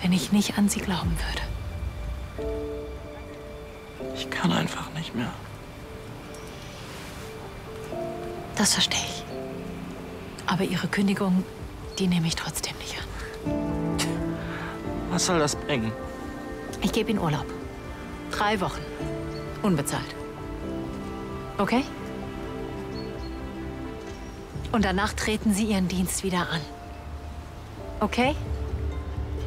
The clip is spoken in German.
wenn ich nicht an Sie glauben würde. Ich kann einfach nicht mehr. Das verstehe ich. Aber Ihre Kündigung, die nehme ich trotzdem nicht an. Was soll das bringen? Ich gebe Ihnen Urlaub. 3 Wochen. Unbezahlt. Okay? Und danach treten Sie Ihren Dienst wieder an. Okay?